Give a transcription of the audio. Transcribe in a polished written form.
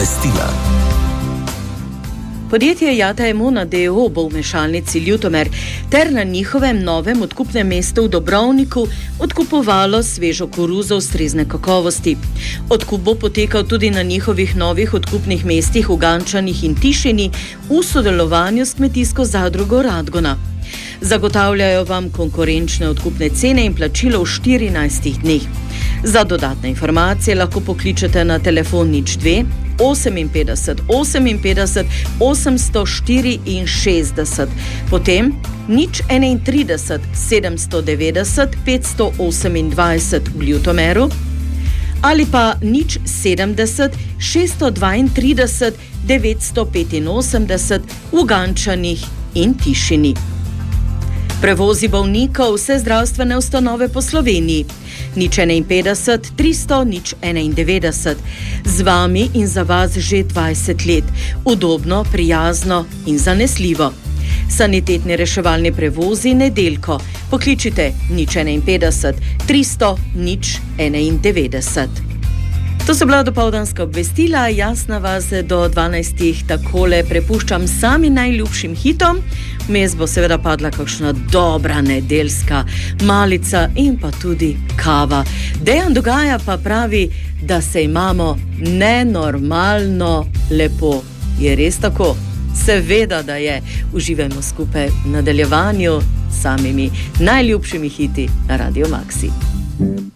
Obvestila. Podjetje Jata Emona d.o.o. bo v mešalnici Ljutomer ter na njihovem novem odkupnem mestu v Dobrovniku odkupovalo svežo koruzo ustrezne kakovosti. Odkup bo potekal tudi na njihovih novih odkupnih mestih v Gančanih in Tišini v sodelovanju s kmetijsko zadrugo Radgona. Zagotavljajo vam konkurenčne odkupne cene in plačilo v 14 dneh. Za dodatne informacije lahko pokličete na telefon 02 58 58 864, potem 031 790 528 v Ljutomeru ali pa 070 632 985 v Gančanih in Tišini. Prevozi bolnikov vse zdravstvene ustanove po Sloveniji. 051 300 091. Z vami in za vas že 20 let. Udobno, prijazno in zanesljivo. Sanitetni reševalni prevozi Nedeljko. Pokličite 051 300 091. To so bila dopoldanska obvestila, jasna vas do 12. Takole prepuščam sami najljubšim hitom. Vmes bo seveda padla kakšna dobra nedeljska malica in pa tudi kava. Dejan Dogaja pa pravi, da se imamo nenormalno lepo. Je res tako? Seveda, da je. Uživajmo skupaj v nadaljevanju s samimi najljubšimi hiti na Radio Maxi.